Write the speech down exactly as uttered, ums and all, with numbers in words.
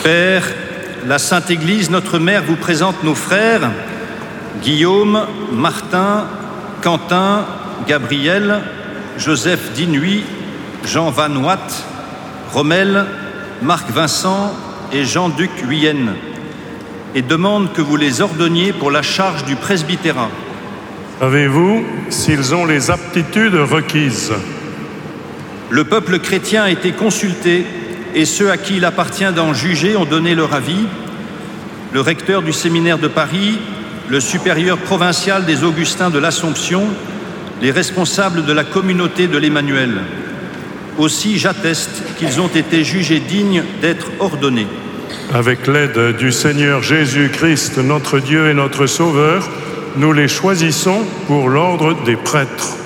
Père, la Sainte Église, notre Mère, vous présente nos frères Guillaume, Martin, Quentin, Gabriel, Joseph Dinuy, Jean Van Watt, Rommel, Marc Vincent et Jean-Duc Huyenne, et demande que vous les ordonniez pour la charge du presbytérat. Savez-vous s'ils ont les aptitudes requises? Le peuple chrétien a été consulté et ceux à qui il appartient d'en juger ont donné leur avis. Le recteur du séminaire de Paris, le supérieur provincial des Augustins de l'Assomption, les responsables de la communauté de l'Emmanuel. Aussi, j'atteste qu'ils ont été jugés dignes d'être ordonnés. Avec l'aide du Seigneur Jésus-Christ, notre Dieu et notre Sauveur, nous les choisissons pour l'ordre des prêtres.